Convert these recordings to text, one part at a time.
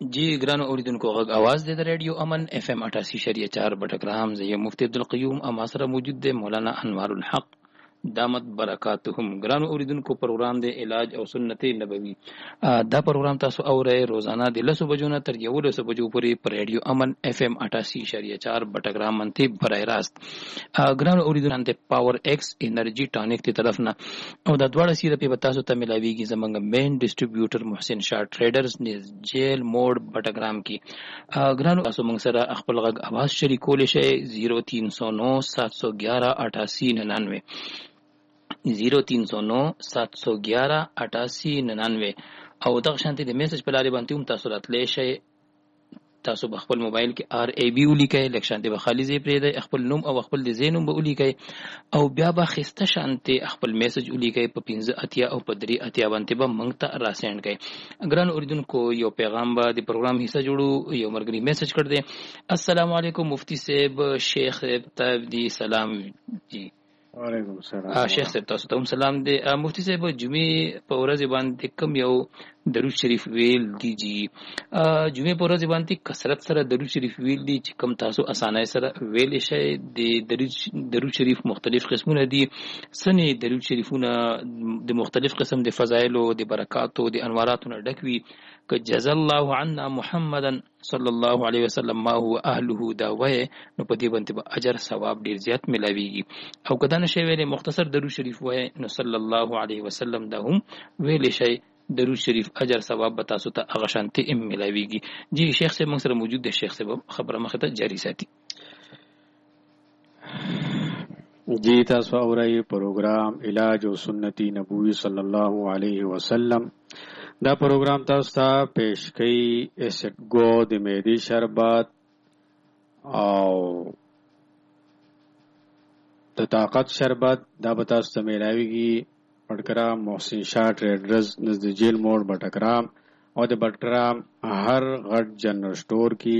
जी ګرانو اوریدونکو غږ आवाज د رادیو امن اف ام 88.4 بټګرام زه مفتی عبدالقیوم اما سره موجود دی مولانا انوار الحق دامت برکاتهم. ګرانو اوریدونکو پروګرام د علاج او سنت نبوي دا پروګرام تاسو اورئ روزانه د 10 بجو نه تر 11 بجو پورې پر رادیو امن اف ام 88.4 بټګرام منته برای راست. ګرانو اوریدونکو د پاور ایکس انرژي ټانیک ته طرف نه او د دواړه سیره په تاسو ته ملاويږي زمونږ مین ډسټریبیوټر محسن شاه ټریډرز نس جیل موډ بټګرام کې. ګرانو تاسو موږ سره خپل غږ आवाज شریکول شي 0309 711 8899 0309 711 8899 او دغه شانتي د میسج په لارې باندې هم تاسو راتلی شئ. تاسو په خپل موبایل کې RAB ولیکئ لکه شانتي به خالي ځای پرېږدئ خپل نوم او خپل د ځای نوم به ولیکئ او بیا به ښایسته شانتي خپل میسج ولیکئ په 15 او په 3 باندې به موږ ته راسینډ کړئ. ګران اوریدونکو یو پیغام به د پروګرام حصہ جوړو. یو مرګري میسج کړ دی. السلام علیکم مفتی صاحب شیخ صاحب ته دی سلام. جی وعلیکم السلام. شیخ صاحب تاسو ته سلام دی. مفتی صاحب جمعې په ورځ باندې کوم یو درود شریف ویل دیږي؟ جمعې په ورځ باندې کثرت سره درود شریف ویل دي چې کوم تاسو اسانه سره ویل شي. د درود شریف مختلف قسمونه دي. سنې درود شریفونه د مختلف قسم د فضایل او د برکات او د انواراتو نه ډک وي. که جزا الله عنا محمدا صلی الله علیه وسلم ما هو اهله دا وای نو په دې باندې به اجر ثواب ډیر زیات ملاويږي. او کدا نشي ویلې مختصر درود شریف وای نو صلی الله علیه وسلم دا هم ویل شي درود شریف اجر ثواب به تاسو ته هغه شانتي ملاويږي. جی شیخ صاحب موږ سره موجود دی. شیخ صاحب خبره مخه ته جاری ساتي. جی تاسو اورئ پروګرام علاج او سنتي نبوي صلی الله علیه وسلم. دا پروګرام تاسو ته پیش کوي اسټ گو د معدې شربت او د طاقت شربت. دا به تاسو ته ملاويږي بټګرام محسن شاه ټریډرز نزد جیل موډ بټګرام او د بټګرام هر غټ جنرال سٹور کې.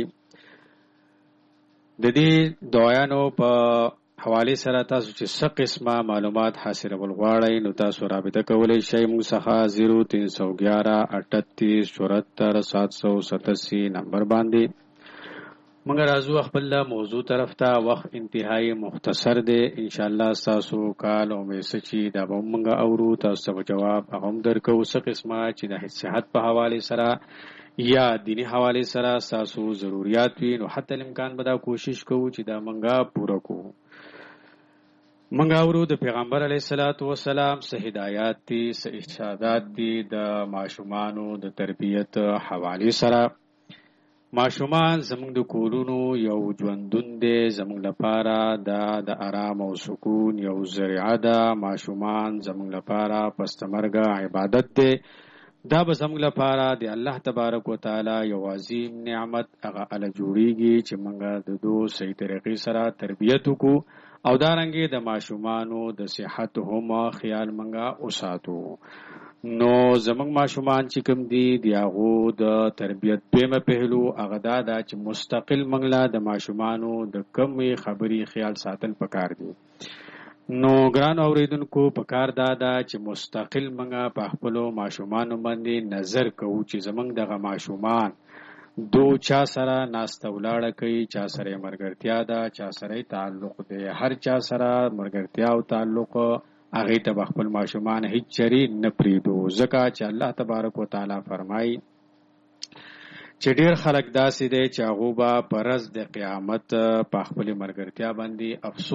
د دې دوايانو په حواله سره تاسو چې څه قسمه معلومات حاصلول غواړئ نو تاسو رابطه کولای شئ موږ څخه 0311 38 74 787 نمبر باندې. موږ راځو خپل موضوع طرف ته. وخت انتهایی مختصر دی. ان شاء الله تاسو کال او میسج دا به موږ اورو. تاسو ته جواب هم درکو څه قسمه چې د صحت په حواله سره یا دینی حواله سره تاسو ضرورت وي نو حتی امکان به دا کوشش کوو چې دا موږ پوره کوو. منګه اورو د پیغمبر علیه الصلاۃ والسلام سه هدایات دي سه ارشادات دي د ماشومانو د تربیت حواله سره. ماشومان زموږ د کورونو یو ژوندون دي. زموږ لپاره د آرام او سکون یو ذریعہ ده. ماشومان زموږ لپاره پستمرګه عبادت دي. دا به زموږ لپاره د الله تبارک وتعالى یو عظیم نعمت هغه ال جوړیږي چې موږ د دوه صحیح طریقې سره تربیت وکړو او دارنګه د ماشومانو د صحت هم خیال منګه اوساتو. نو زمنګ ماشومان چې کوم دي دیغه د تربیت په پهلو هغه دا چې مستقل منګلا د ماشومانو د کمی خبري خیال ساتل پکار دي. نو ګران اوریدونکو پکار دا چې مستقل منګه په خپل ماشومانو باندې نظر کوو چې زمنګ دغه ماشومان دو چا سره ناسته ولاړه کوي، چا سره مرګرتیا ده، چا سره تعلق دی. هر چا سره مرګرتیا او تعلق هغه ته خپل ماشومان هیڅ چری نه پریدو. ځکه چې الله تبارک وتعالى فرمایي چې ډیر خلک داسې دي چې هغه به پرز د قیامت په خپل مرګرتیا باندې افسوس